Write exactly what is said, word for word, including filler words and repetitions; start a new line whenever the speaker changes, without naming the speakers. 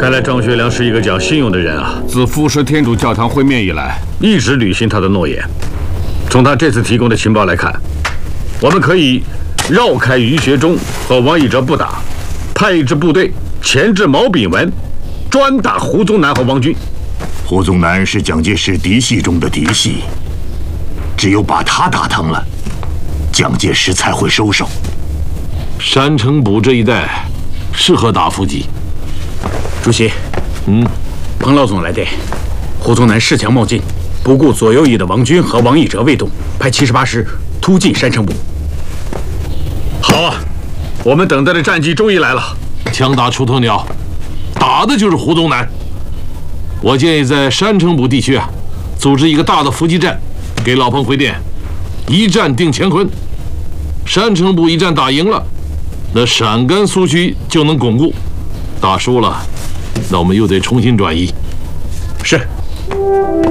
看来张学良是一个讲信用的人啊！
自富士天主教堂会面以来，
一直履行他的诺言。从他这次提供的情报来看，我们可以绕开于学忠和王以哲不打，派一支部队钳制毛炳文，专打胡宗南和王军。
胡宗南是蒋介石嫡系中的嫡系，只有把他打疼了，蒋介石才会收手。
山城堡这一带适合打伏击。
主席，
嗯，
彭老总来电，胡宗南恃强冒进，不顾左右翼的王军和王以哲未动，派七十八师突进山城堡。
好啊，我们等待的战机终于来了。
枪打出头鸟，打的就是胡宗南。我建议在山城堡地区啊，组织一个大的伏击战，给老彭回电，一战定乾坤。山城堡一战打赢了，那陕甘苏区就能巩固；打输了，那我们又得重新转移。
是。